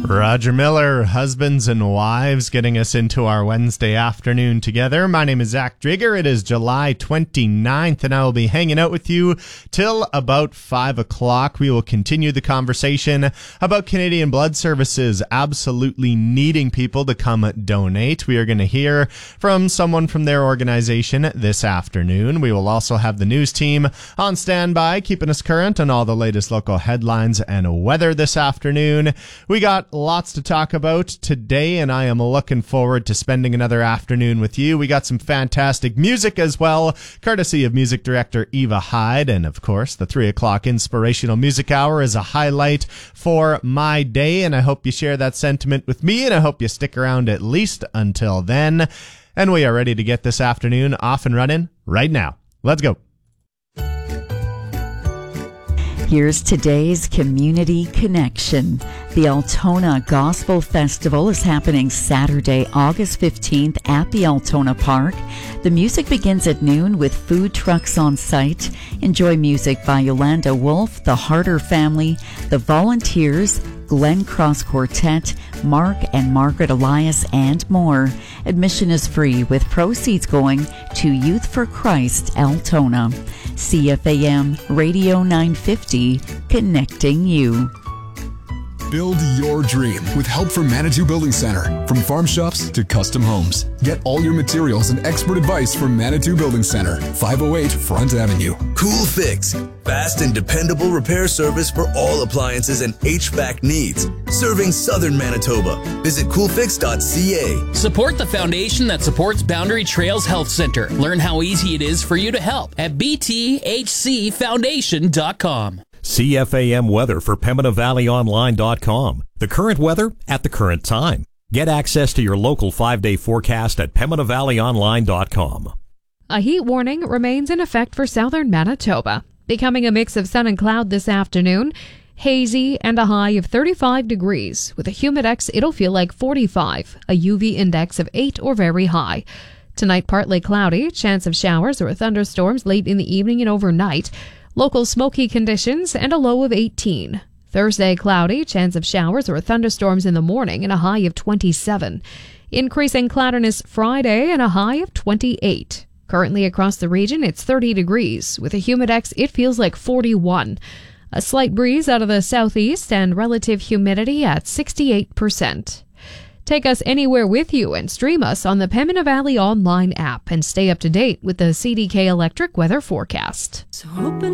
Roger Miller, husbands and wives, getting us into our Wednesday afternoon together. My name is Zach Drigger. It is July 29th, and I will be hanging out with you till about 5 o'clock. We will continue the conversation about Canadian Blood Services absolutely needing people to come donate. We are going to hear from someone from their organization this afternoon. We will also have the news team on standby, keeping us current on all the latest local headlines and weather this afternoon. We got lots to talk about today, and I am looking forward to spending another afternoon with you. We got some fantastic music as well, courtesy of music director Eva Hyde, and of course, the 3 o'clock Inspirational Music Hour is a highlight for my day, and I hope you share that sentiment with me, and I hope you stick around at least until then. And we are ready to get this afternoon off and running right now. Let's go. Here's today's Community Connection. The Altona Gospel Festival is happening Saturday, August 15th at the Altona Park. The music begins at noon with food trucks on site. Enjoy music by Yolanda Wolf, the Harder Family, the Volunteers, Glen Cross Quartet, Mark and Margaret Elias, and more. Admission is free with proceeds going to Youth for Christ Altona. CFAM Radio 950, connecting you. Build your dream with help from Manitou Building Center. From farm shops to custom homes. Get all your materials and expert advice from Manitou Building Center, 508 Front Avenue. Cool Fix, fast and dependable repair service for all appliances and HVAC needs. Serving Southern Manitoba. Visit coolfix.ca. Support the foundation that supports Boundary Trails Health Center. Learn how easy it is for you to help at bthcfoundation.com. CFAM weather for PembinaValleyOnline.com. The current weather at the current time. Get access to your local 5-day forecast at PembinaValleyOnline.com. A heat warning remains in effect for southern Manitoba, becoming a mix of sun and cloud this afternoon. Hazy and a high of 35 degrees. With a humidex, it'll feel like 45, a UV index of 8 or very high. Tonight, partly cloudy, chance of showers or thunderstorms late in the evening and overnight. Local smoky conditions and a low of 18. Thursday, cloudy, chance of showers or thunderstorms in the morning and a high of 27. Increasing cloudiness Friday and a high of 28. Currently across the region, it's 30 degrees. With a humidex, it feels like 41. A slight breeze out of the southeast and relative humidity at 68%. Take us anywhere with you and stream us on the Pembina Valley Online app and stay up to date with the CDK Electric weather forecast. So open